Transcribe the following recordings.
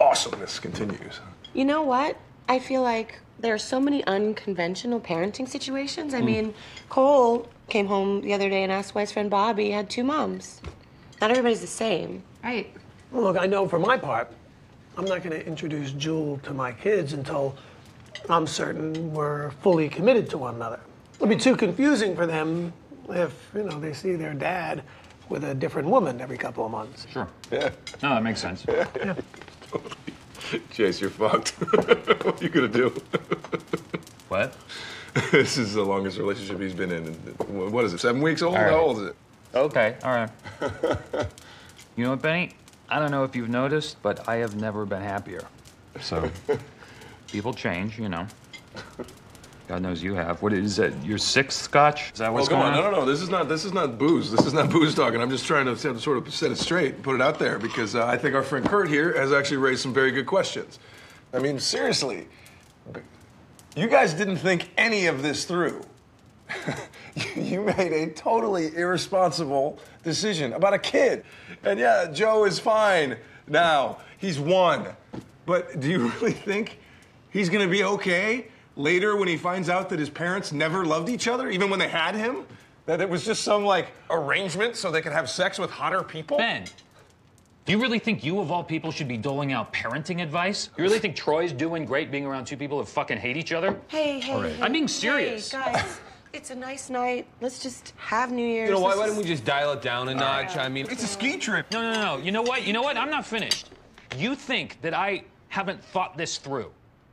awesomeness continues. You know what? I feel like there are so many unconventional parenting situations. I mean, Cole came home the other day and asked why his friend Bobby had 2 moms. Not everybody's the same. Right. Well, look, I know for my part, I'm not going to introduce Jewel to my kids until I'm certain we're fully committed to one another. It'll be too confusing for them if, they see their dad with a different woman every couple of months. Sure. Yeah. No, that makes sense. Yeah. Chase, you're fucked. What are you gonna do? What? This is the longest relationship he's been in. What is it, 7 weeks old? All right. How old is it? Okay, all right. You know what, Benny? I don't know if you've noticed, but I have never been happier. So, people change, God knows you have. What is it? Your 6th scotch? Is that what's come going on. on? No. This is not booze. This is not booze talking. I'm just trying to sort of set it straight and put it out there because I think our friend Kurt here has actually raised some very good questions. I mean, seriously, you guys didn't think any of this through. You made a totally irresponsible decision about a kid. And yeah, Joe is fine now. He's 1. But do you really think he's gonna be okay later when he finds out that his parents never loved each other, even when they had him? That it was just some, arrangement so they could have sex with hotter people? Ben, do you really think you, of all people, should be doling out parenting advice? You really think Troy's doing great being around 2 people who fucking hate each other? Hey, right. I'm being serious. Hey, guys, it's a nice night. Let's just have New Year's. Why don't we just dial it down a notch? I mean, It's a ski trip. No. You know what? I'm not finished. You think that I haven't thought this through.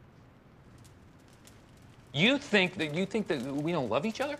You think that we don't love each other?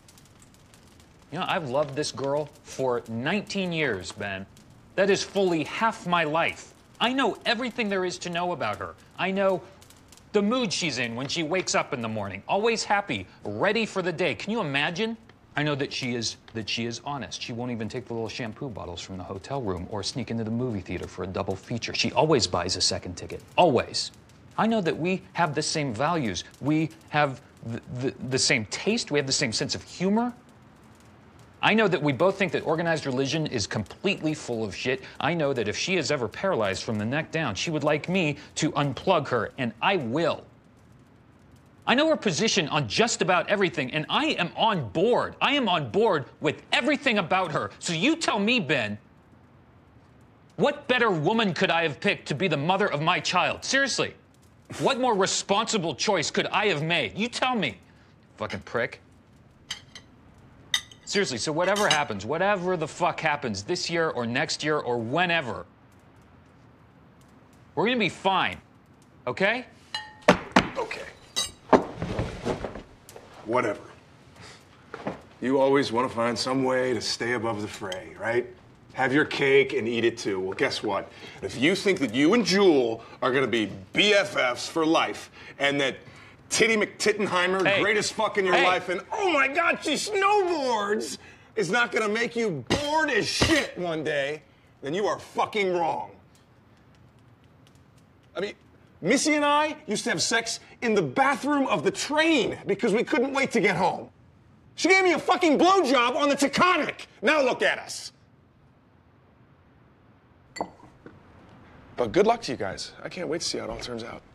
I've loved this girl for 19 years, Ben. That is fully half my life. I know everything there is to know about her. I know the mood she's in when she wakes up in the morning. Always happy, ready for the day. Can you imagine? I know that she is honest. She won't even take the little shampoo bottles from the hotel room or sneak into the movie theater for a double feature. She always buys a second ticket. Always. I know that we have the same values. We have the same taste. We have the same sense of humor. I know that we both think that organized religion is completely full of shit. I know that if she is ever paralyzed from the neck down, she would like me to unplug her, and I will. I know her position on just about everything, and I am on board. I am on board with everything about her. So you tell me, Ben, what better woman could I have picked to be the mother of my child? Seriously. What more responsible choice could I have made? You tell me, fucking prick. Seriously, so whatever happens, whatever the fuck happens this year or next year or whenever, we're gonna be fine, okay? Okay. Whatever. You always want to find some way to stay above the fray, right? Have your cake and eat it too. Well, guess what? If you think that you and Jewel are going to be BFFs for life and that Titty McTittenheimer, greatest fuck in your life, and oh my God, she snowboards, is not going to make you bored as shit one day, then you are fucking wrong. I mean, Missy and I used to have sex in the bathroom of the train because we couldn't wait to get home. She gave me a fucking blowjob on the Taconic. Now look at us. But good luck to you guys. I can't wait to see how it all turns out.